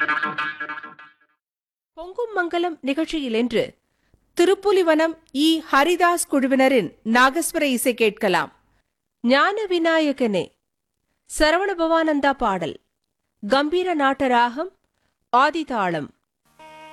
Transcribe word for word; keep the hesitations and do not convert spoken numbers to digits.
பொங்கும் மங்கலம் நிகழ்ச்சியில் என்று திருப்புலிவனம் இ ஹரிதாஸ் குழுவினரின் நாகஸ்வர இசை கேட்கலாம். ஞான விநாயகனே சரவண பவானந்தா பாடல். கம்பீர நாட்ட ராகம் ஆதிதாளம்.